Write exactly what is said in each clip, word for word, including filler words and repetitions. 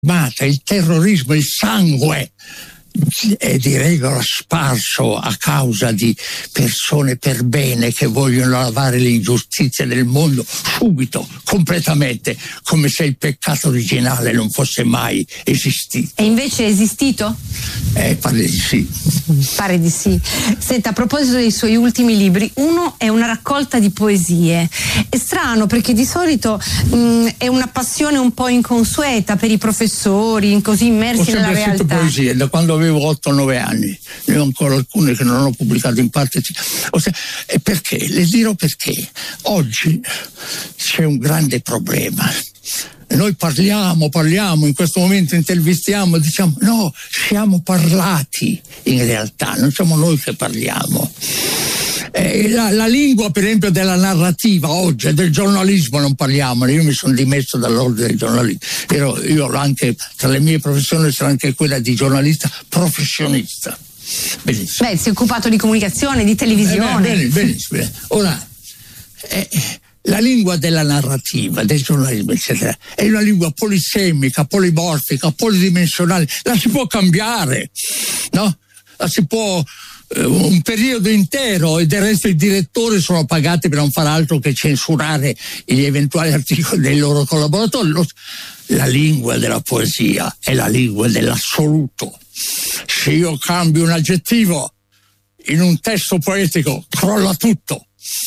mata, il terrorismo, il sangue è di regola sparso a causa di persone per bene che vogliono lavare l'ingiustizia del mondo subito, completamente, come se il peccato originale non fosse mai esistito. E invece è esistito? Eh, pare di sì. Pare di sì. Senta, a proposito dei suoi ultimi libri, uno è una raccolta di poesie. È strano perché di solito mh, è una passione un po' inconsueta per i professori, così immersi nella realtà. Ho sempre scritto poesie da quando avevo otto nove anni, ne ho ancora alcune che non ho pubblicato in parte. E perché? Le dirò perché. Oggi c'è un grande problema. Noi parliamo, parliamo, in questo momento intervistiamo, diciamo no, siamo parlati in realtà, non siamo noi che parliamo. Eh, la, la lingua per esempio della narrativa oggi, del giornalismo non parliamo, io mi sono dimesso dall'ordine del giornalismo, io, io anche tra le mie professioni c'era anche quella di giornalista professionista. Benissimo. Beh, si è occupato di comunicazione, di televisione. Eh, beh, benissimo. Ora, eh, la lingua della narrativa, del giornalismo, eccetera, è una lingua polisemica, polimorfica, polidimensionale, la si può cambiare, no? La si può un periodo intero, e del resto i direttori sono pagati per non far altro che censurare gli eventuali articoli dei loro collaboratori. La lingua della poesia è la lingua dell'assoluto. Se io cambio un aggettivo in un testo poetico, crolla tutto.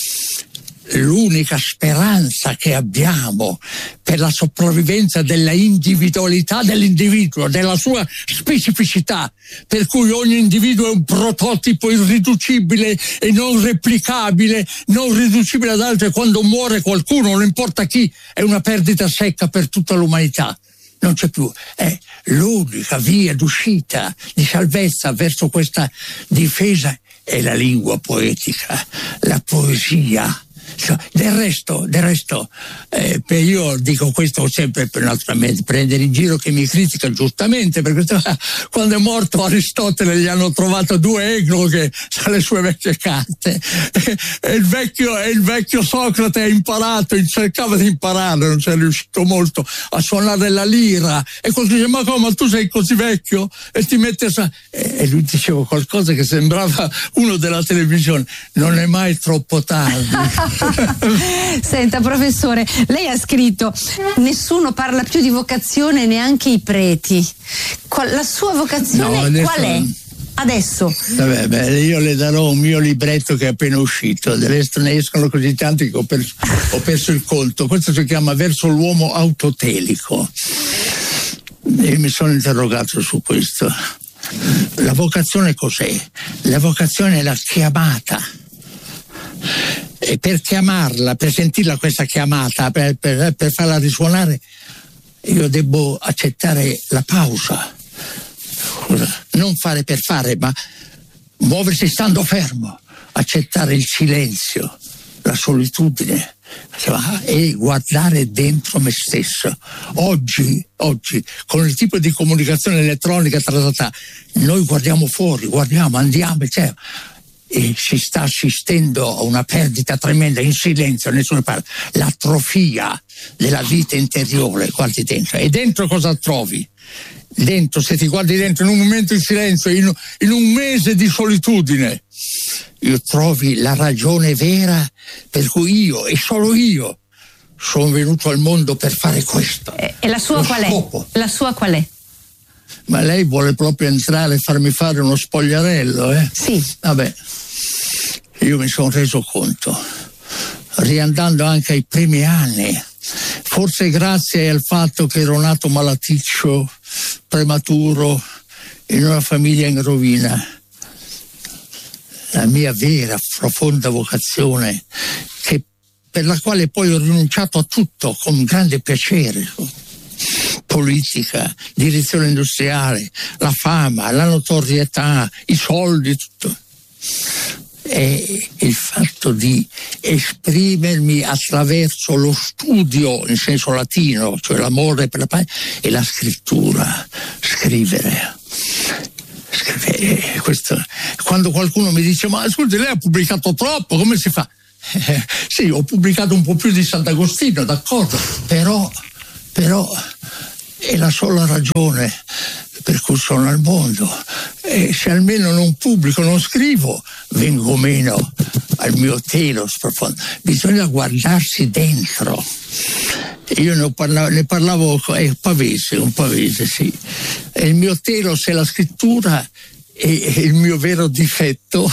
L'unica speranza che abbiamo per la sopravvivenza della individualità dell'individuo, della sua specificità, per cui ogni individuo è un prototipo irriducibile e non replicabile, non riducibile ad altro, e quando muore qualcuno, non importa chi, è una perdita secca per tutta l'umanità. Non c'è più, è l'unica via d'uscita, di salvezza verso questa difesa è la lingua poetica, la poesia. Del resto, del resto eh, io dico questo sempre per naturalmente prendere in giro che mi critica giustamente, perché quando è morto Aristotele gli hanno trovato due egloghe alle sue vecchie carte e il vecchio, e il vecchio Socrate ha imparato, cercava di imparare, non ci è riuscito molto a suonare la lira, e qualcuno dice: ma come, tu sei così vecchio? E ti metti a... e lui diceva qualcosa che sembrava uno della televisione: non è mai troppo tardi. Senta professore, lei ha scritto: nessuno parla più di vocazione, neanche i preti. Qual, la sua vocazione no, adesso, qual è? Adesso? Vabbè, beh, io le darò un mio libretto che è appena uscito, del resto ne escono così tanti che ho perso, ho perso il conto. Questo si chiama Verso l'uomo autotelico. E mi sono interrogato su questo. La vocazione cos'è? La vocazione è la chiamata. E per chiamarla, per sentirla questa chiamata, per, per, per farla risuonare, io devo accettare la pausa. Non fare per fare, ma muoversi stando fermo, accettare il silenzio, la solitudine e guardare dentro me stesso. Oggi, oggi, con il tipo di comunicazione elettronica trattata, noi guardiamo fuori, guardiamo, andiamo, eccetera. E si sta assistendo a una perdita tremenda in silenzio, nessuno parla. L'atrofia della vita interiore, guardi dentro. E dentro cosa trovi? Dentro, se ti guardi dentro in un momento di silenzio, in, in un mese di solitudine, io trovi la ragione vera per cui io, e solo io, sono venuto al mondo per fare questo. E, e la sua Lo qual scopo. è? La sua qual è? Ma lei vuole proprio entrare e farmi fare uno spogliarello, eh? Sì. Vabbè, io mi sono reso conto, riandando anche ai primi anni, forse grazie al fatto che ero nato malaticcio, prematuro, in una famiglia in rovina, la mia vera, profonda vocazione, che, per la quale poi ho rinunciato a tutto con grande piacere, politica, direzione industriale, la fama, la notorietà, i soldi, tutto. È il fatto di esprimermi attraverso lo studio in senso latino, cioè l'amore per la pace, e la scrittura, scrivere. scrivere questo. Quando qualcuno mi dice: ma scusi, lei ha pubblicato troppo, come si fa? Eh, sì, ho pubblicato un po' più di Sant'Agostino, d'accordo, però, però è la sola ragione per cui sono al mondo, e se almeno non pubblico, non scrivo, vengo meno al mio telos profondo. Bisogna guardarsi dentro. Io ne, parlavo, ne parlavo, è un pavese, un pavese, sì. E il mio telos è la scrittura, e, e il mio vero difetto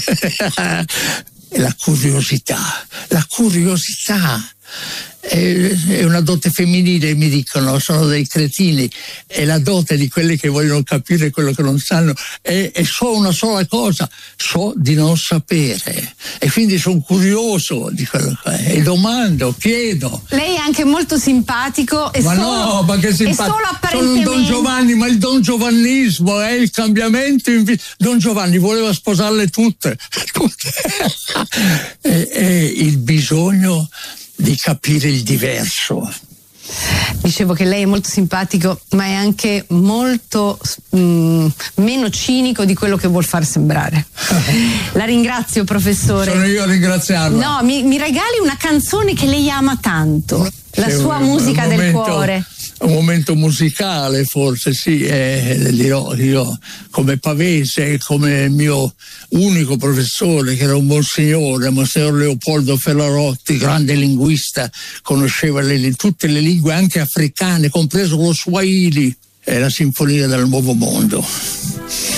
è la curiosità. La curiosità è una dote femminile, mi dicono, sono dei cretini, è la dote di quelli che vogliono capire quello che non sanno, e, e so una sola cosa, so di non sapere, e quindi sono curioso di quello che è, e domando, chiedo. Lei è anche molto simpatico e ma solo, no, ma che simpatico, solo sono un Don Giovanni, ma il Don Giovannismo è il cambiamento in vi- Don Giovanni voleva sposarle tutte, tutte. è, è il bisogno di capire il diverso. Dicevo che lei è molto simpatico, ma è anche molto mh, meno cinico di quello che vuol far sembrare. La ringrazio, professore. Sono io a ringraziarla. No, mi, mi regali una canzone che lei ama tanto, la C'è sua un, musica un del momento, cuore. Un momento musicale, forse, sì, eh, dirò io come pavese, come il mio unico professore, che era un monsignore, Monsignor Leopoldo Ferrarotti, grande linguista, conosceva le, tutte le lingue anche africane, compreso lo Swahili, e la Sinfonia del Nuovo Mondo.